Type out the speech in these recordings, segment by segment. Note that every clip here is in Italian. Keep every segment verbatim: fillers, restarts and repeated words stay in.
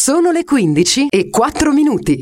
Sono le quindici e quattro minuti.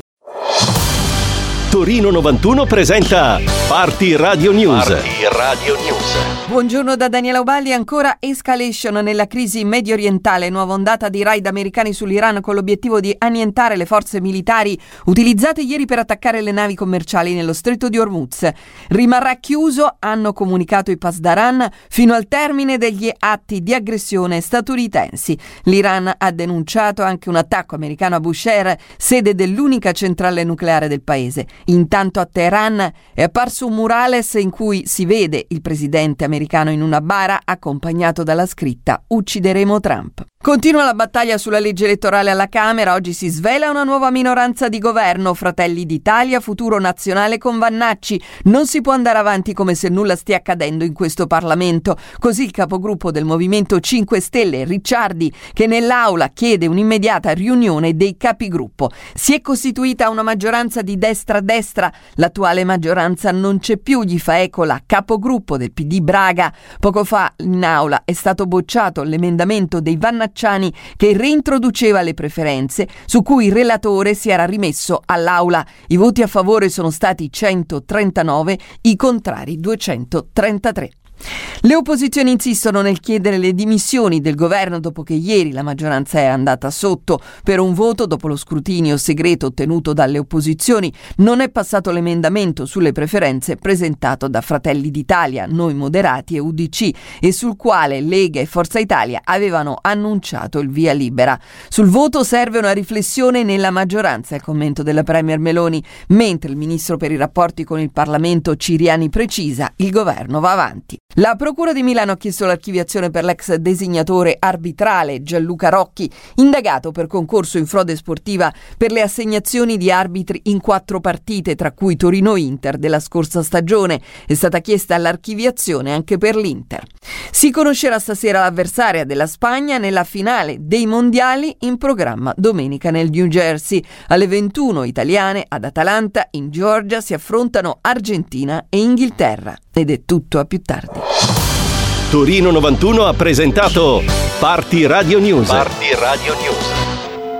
Torino novantuno presenta Party Radio News. Party Radio News. Buongiorno da Daniela Ubaldi. Ancora escalation nella crisi medio orientale, nuova ondata di raid americani sull'Iran con l'obiettivo di annientare le forze militari utilizzate ieri per attaccare le navi commerciali nello stretto di Hormuz. Rimarrà chiuso, hanno comunicato i Pasdaran, fino al termine degli atti di aggressione statunitensi. L'Iran ha denunciato anche un attacco americano a Bushehr, sede dell'unica centrale nucleare del paese. Intanto a Teheran è apparso un murales in cui si vede il presidente americano in una bara accompagnato dalla scritta "Uccideremo Trump". Continua la battaglia sulla legge elettorale alla Camera. Oggi si svela una nuova minoranza di governo, Fratelli d'Italia, Futuro Nazionale con Vannacci. Non si può andare avanti come se nulla stia accadendo in questo Parlamento. Così il capogruppo del Movimento cinque Stelle, Ricciardi, che nell'aula chiede un'immediata riunione dei capigruppo. Si è costituita una maggioranza di destra-destra. L'attuale maggioranza non c'è più, gli fa eco la capogruppo del P D Braga. Poco fa in aula è stato bocciato l'emendamento dei Vannacci che reintroduceva le preferenze, su cui il relatore si era rimesso all'aula. I voti a favore sono stati centotrentanove, i contrari duecentotrentatré. Le opposizioni insistono nel chiedere le dimissioni del governo dopo che ieri la maggioranza è andata sotto per un voto. Dopo lo scrutinio segreto ottenuto dalle opposizioni non è passato l'emendamento sulle preferenze presentato da Fratelli d'Italia, Noi Moderati e U D C, e sul quale Lega e Forza Italia avevano annunciato il via libera. Sul voto serve una riflessione nella maggioranza, il commento della Premier Meloni, mentre il ministro per i rapporti con il Parlamento Ciriani precisa: il governo va avanti. La Procura di Milano ha chiesto l'archiviazione per l'ex designatore arbitrale Gianluca Rocchi, indagato per concorso in frode sportiva per le assegnazioni di arbitri in quattro partite, tra cui Torino-Inter della scorsa stagione. È stata chiesta l'archiviazione anche per l'Inter. Si conoscerà stasera l'avversaria della Spagna nella finale dei mondiali in programma domenica nel New Jersey. Alle ventuno italiane ad Atalanta in Georgia si affrontano Argentina e Inghilterra. Ed è tutto, a più tardi. Torino novantuno ha presentato Party Radio News. Party Radio News.